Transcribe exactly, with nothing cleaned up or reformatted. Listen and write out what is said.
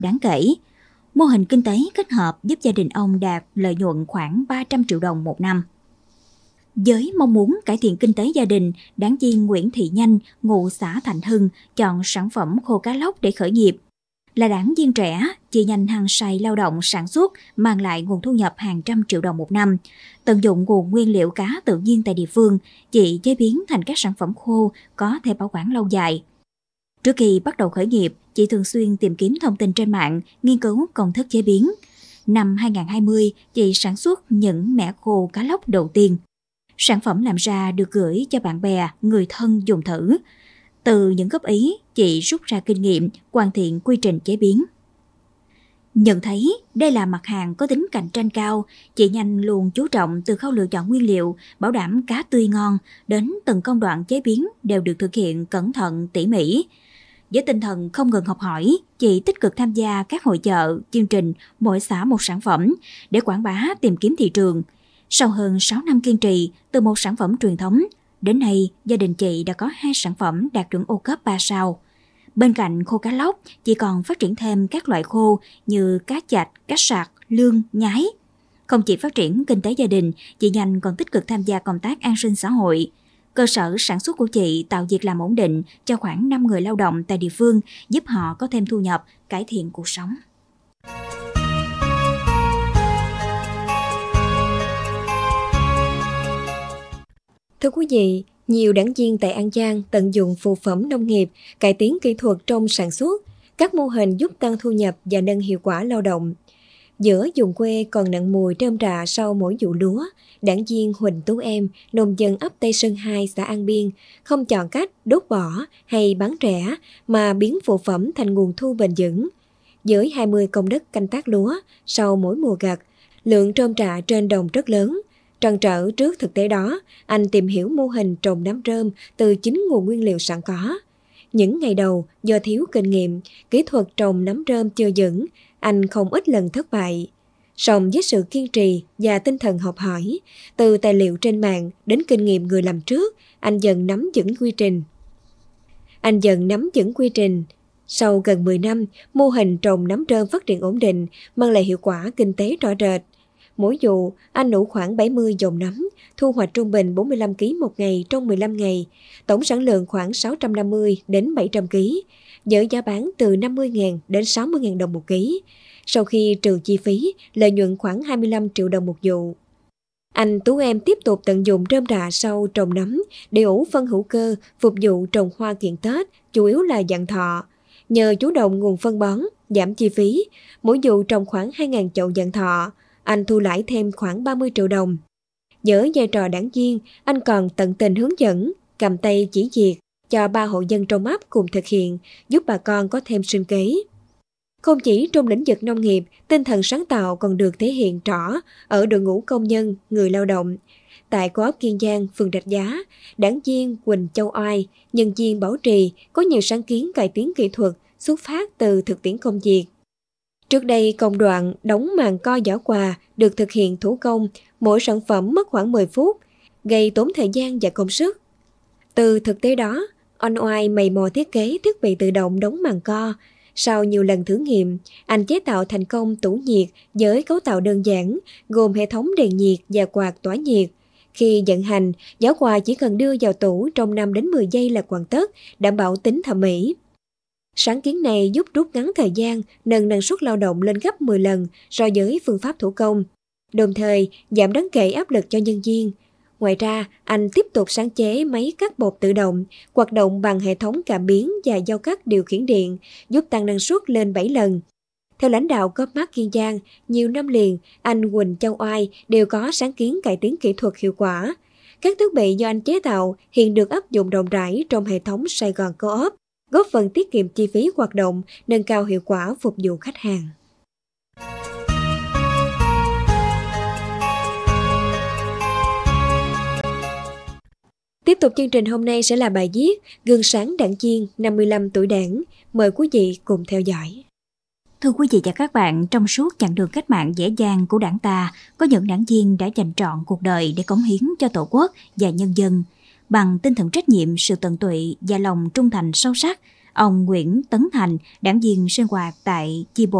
đáng kể. Mô hình kinh tế kết hợp giúp gia đình ông đạt lợi nhuận khoảng ba trăm triệu đồng một năm. Với mong muốn cải thiện kinh tế gia đình, đảng viên Nguyễn Thị Nhanh, ngụ xã Thạnh Hưng, chọn sản phẩm khô cá lóc để khởi nghiệp. Là đảng viên trẻ, chị Nhanh hăng say lao động sản xuất, mang lại nguồn thu nhập hàng trăm triệu đồng một năm. Tận dụng nguồn nguyên liệu cá tự nhiên tại địa phương, chị chế biến thành các sản phẩm khô có thể bảo quản lâu dài. Trước khi bắt đầu khởi nghiệp, chị thường xuyên tìm kiếm thông tin trên mạng, nghiên cứu công thức chế biến. Năm hai không hai không, chị sản xuất những mẻ khô cá lóc đầu tiên. Sản phẩm làm ra được gửi cho bạn bè, người thân dùng thử. Từ những góp ý, chị rút ra kinh nghiệm, hoàn thiện quy trình chế biến. Nhận thấy đây là mặt hàng có tính cạnh tranh cao, chị Nhanh luôn chú trọng từ khâu lựa chọn nguyên liệu, bảo đảm cá tươi ngon, đến từng công đoạn chế biến đều được thực hiện cẩn thận, tỉ mỉ. Với tinh thần không ngừng học hỏi, chị tích cực tham gia các hội chợ, chương trình mỗi xã một sản phẩm để quảng bá tìm kiếm thị trường. Sau hơn sáu năm kiên trì, từ một sản phẩm truyền thống, đến nay gia đình chị đã có hai sản phẩm đạt chuẩn ô cốp ba sao. Bên cạnh khô cá lóc, chị còn phát triển thêm các loại khô như cá chạch, cá sặc, lương, nhái. Không chỉ phát triển kinh tế gia đình, chị Nhanh còn tích cực tham gia công tác an sinh xã hội. Cơ sở sản xuất của chị tạo việc làm ổn định cho khoảng năm người lao động tại địa phương, giúp họ có thêm thu nhập, cải thiện cuộc sống. Thưa quý vị, nhiều đảng viên tại An Giang tận dụng phụ phẩm nông nghiệp, cải tiến kỹ thuật trong sản xuất, các mô hình giúp tăng thu nhập và nâng hiệu quả lao động. Giữa vùng quê còn nặng mùi rơm rạ sau mỗi vụ lúa, đảng viên Huỳnh Tú Em, nông dân ấp Tây Sơn hai, xã An Biên, không chọn cách đốt bỏ hay bán rẻ mà biến phụ phẩm thành nguồn thu bền vững. Với hai mươi công đất canh tác lúa, sau mỗi mùa gặt, lượng rơm rạ trên đồng rất lớn. Trăn trở trước thực tế đó, anh tìm hiểu mô hình trồng nấm rơm từ chính nguồn nguyên liệu sẵn có. Những ngày đầu, do thiếu kinh nghiệm, kỹ thuật trồng nấm rơm chưa vững, anh không ít lần thất bại. Song với sự kiên trì và tinh thần học hỏi, từ tài liệu trên mạng đến kinh nghiệm người làm trước, anh dần nắm vững quy trình. Anh dần nắm vững quy trình. Sau gần mười năm, mô hình trồng nấm rơm phát triển ổn định, mang lại hiệu quả kinh tế rõ rệt. Mỗi vụ, anh ủ khoảng bảy mươi dòng nấm, thu hoạch trung bình bốn mươi lăm ki lô gam một ngày trong mười lăm ngày, tổng sản lượng khoảng sáu trăm năm mươi đến bảy trăm ki lô gam, với giá bán từ năm mươi nghìn đến sáu mươi nghìn đồng một ký. Sau khi trừ chi phí, lợi nhuận khoảng hai mươi lăm triệu đồng một vụ. Anh Tú Em tiếp tục tận dụng rơm rạ sau trồng nấm để ủ phân hữu cơ phục vụ trồng hoa kiện Tết, chủ yếu là dạng thọ. Nhờ chủ động nguồn phân bón, giảm chi phí, mỗi vụ trồng khoảng hai nghìn chậu dạng thọ, anh thu lãi thêm khoảng ba mươi triệu đồng. Với vai trò đảng viên, anh còn tận tình hướng dẫn, cầm tay chỉ việc cho ba hộ dân trong ấp cùng thực hiện, giúp bà con có thêm sinh kế. Không chỉ trong lĩnh vực nông nghiệp, tinh thần sáng tạo còn được thể hiện rõ ở đội ngũ công nhân, người lao động. Tại Co-op Kiên Giang, phường Rạch Giá, đảng viên Quỳnh Châu Oai, nhân viên Bảo Trì có nhiều sáng kiến cải tiến kỹ thuật xuất phát từ thực tiễn công việc. Trước đây, công đoạn đóng màng co giỏ quà được thực hiện thủ công, mỗi sản phẩm mất khoảng mười phút, gây tốn thời gian và công sức. Từ thực tế đó, anh Oai mày mò thiết kế thiết bị tự động đóng màng co. Sau nhiều lần thử nghiệm, anh chế tạo thành công tủ nhiệt với cấu tạo đơn giản, gồm hệ thống đèn nhiệt và quạt tỏa nhiệt. Khi vận hành, giỏ quà chỉ cần đưa vào tủ trong năm đến mười giây là hoàn tất, đảm bảo tính thẩm mỹ. Sáng kiến này giúp rút ngắn thời gian, nâng năng suất lao động lên gấp mười lần so với phương pháp thủ công, đồng thời giảm đáng kể áp lực cho nhân viên. Ngoài ra, anh tiếp tục sáng chế máy cắt bột tự động, hoạt động bằng hệ thống cảm biến và dao cắt điều khiển điện, giúp tăng năng suất lên bảy lần. Theo lãnh đạo Co-op Kiên Giang, nhiều năm liền, anh Quỳnh Châu Oai đều có sáng kiến cải tiến kỹ thuật hiệu quả. Các thiết bị do anh chế tạo hiện được áp dụng rộng rãi trong hệ thống Sài Gòn Co-op, góp phần tiết kiệm chi phí hoạt động, nâng cao hiệu quả phục vụ khách hàng. Tiếp tục chương trình hôm nay sẽ là bài viết Gương sáng đảng viên năm mươi lăm tuổi đảng. Mời quý vị cùng theo dõi. Thưa quý vị và các bạn, trong suốt chặng đường cách mạng dễ dàng của đảng ta, có những đảng viên đã dành trọn cuộc đời để cống hiến cho Tổ quốc và nhân dân. Bằng tinh thần trách nhiệm, sự tận tụy và lòng trung thành sâu sắc, Ông Nguyễn Tấn Thành, đảng viên sinh hoạt tại chi bộ